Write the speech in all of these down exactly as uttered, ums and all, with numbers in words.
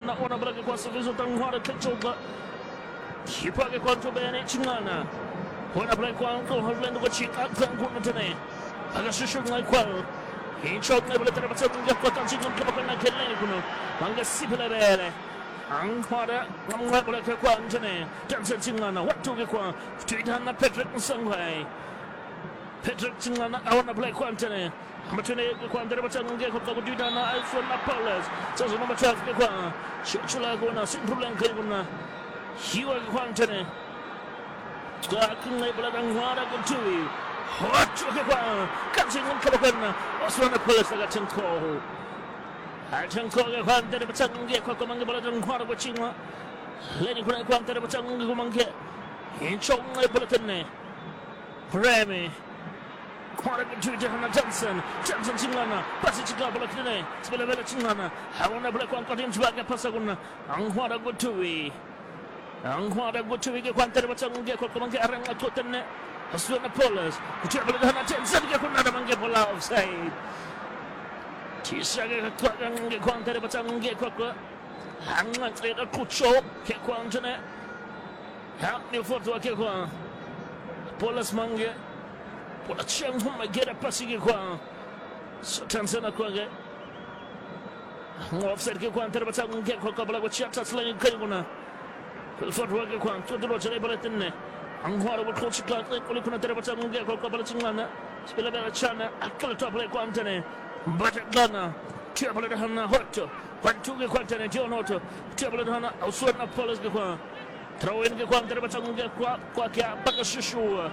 naona Blake kwa savizo tangwara kechoka kipage kwa tobene chingana wana Blake kwa ko Holland kwa chika tanguna tene agashushu ngai kwa hinchok ngai bele terapatsa tunga kwa kanchi kama kana keleni kuno manga sipele bele angwara ngamwa Blake kwa tene tansa chingana watu kwa tuitana Patrick Msangwai Patrick chingana awana Blake kwa tene amatene kwa ndere batsange kwa kudida na iPhone na Paulus sasa namba twelve kwa shula kuna simpulan kuna hiwa kwa tene kwa kunai bala ngwara kutui hotu kwa kanzi ngkaba kuna oswana Paulus aga tenko atenko kwa ndere batsange kwa kwa bala ngwara kwa chingwa leni kuna kwa ndere batsange kwa mange hinchong ngai bala tene Premi Kwara kujuja hana Johnson Johnson chingana pasi chika bala kine spela bela chingana hawana bala kwa kotin chwaga pasa kuna angwara gutui angwara gutui ke kwantare bachange kwa komange aranga totene asuna Paulus kujuja bala hana Johnson ke kuna na mange bola offside tisage kwa kange kwantare bachange kwa kwa hanga tseda kucho ke kwantane ha ni foto wake kwa Paulus mange Pola chang huma gera pasi ke kwa so Tanzania kwa ge offside ke kwa antara batang ke kwa kabla kwa chata slang ke kuna Fulford wa ke kwa tudro chale bala tenne angwara wa coach kla ko kuna tara batang ke kwa kabla chingana spela bala chana akala top le kwa antene bata dana tia bala hana hoto kwa tuge kwa antene John Otto tia bala hana ausona Paulus ke kwa throw in ke kwa antara batang ke kwa kwa ke baka shushu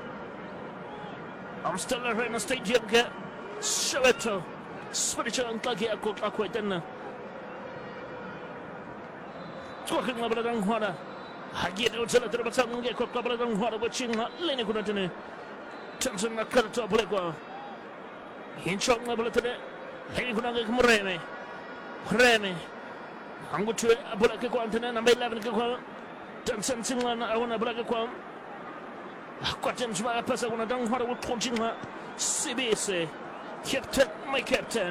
Amstel Arena Stadium ke Soweto spiritual antlagi ako ako iten Tuwakin nga baladang huwada Hagi ito sila tirabatang nga ako baladang huwada Waching na lini ko natin Tansan na karto apalay ko Hinchok nga baladang Lini ko na nga kumureme Kureme Ang gutuwe apalay ko antene Number eleven ko Tansan sila na awan apalay ko Kwa James wa pasa kuna dang hara wut konjinga C B S captain my captain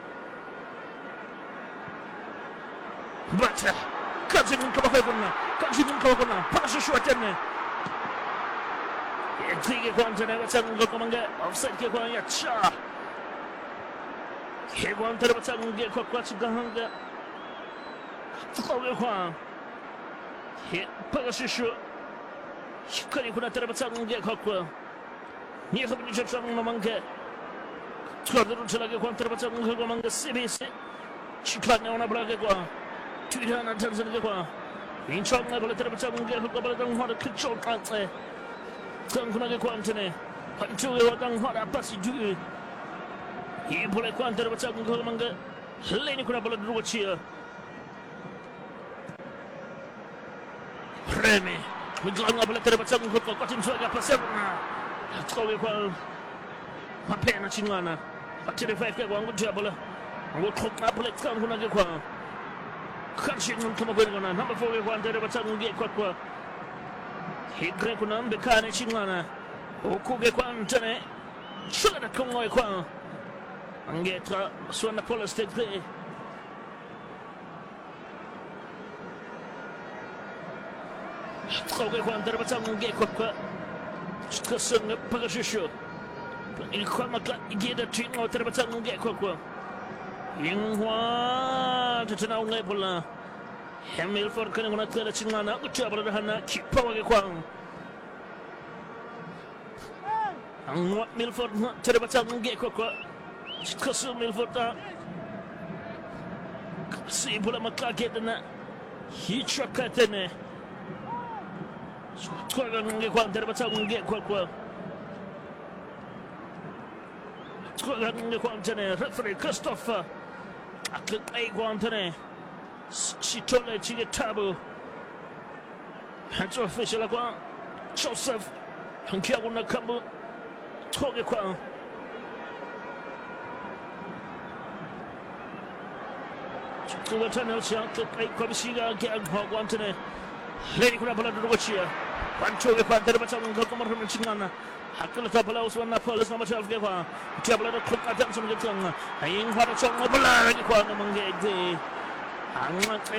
Bata kazi mkaba kuna kazi mkaba kuna pasha shwa tena Ytige kwa mtana watanga kwa manga offside ke kwa ya cha Hebo mtana watanga kwa kwa chigahanga Tsawe kwa He pasha shwa Shikari kuna tarabatsange kwa ni khabni chapsan mamange tskadru chalage kwa tarabatsange kwa manga sibisi shikane ona blage kwa tuidana tanzania kwa inchonga bala tarabatsange kwa bala dang hora kichol kante kan kuna kwa antene hantuwe wa dang hora pasi du ibule kwa tarabatsange kwa manga leni kuna bala druwachia Remy Mujanga bala tarabatsange kwa kwa timswaga pasana Tkowe kwa mapena chingana Atire five kwa wangu jabala Wangu tkokna pala tkam kuna kwa Kanshi nkama kwa ngana Number four kwa ndere batsange kwa kwa Higre kuna mbekane chingana Ukuge kwa ntane Shulada kongwe kwa Angetra Swana pola stegre Tkowe kwa ndere batsange kwa kwa Kasang pagashisho ilikuwa maka igeda tingo terabatsange kwa kwa Yingwa tatana ungaipula Hamilford kana kuna tela chingana kuchabala hana kipawa kwa Angwa Milford terabatsange kwa kwa Kasu Milford ta Si pula maka gedana Hichakatene Kwa nge kwa terabatsange kwa kwa Kwa nge kwa mtene referee Christopher Akikai kwa mtene Chitole chige tabu Hancho official kwa Joseph Hankia kuna kambu Toge kwa Kwa tane usia Akikai kwa bishiga Akikai kwa mtene Leni kuna bala duruwachia Wanchoge kwa terabatsange kwa marhum chingana Hakala tabala uswana Paulus number twelve kwa tabala da klub adam som getanga ayin hara chong bala kwa mangi de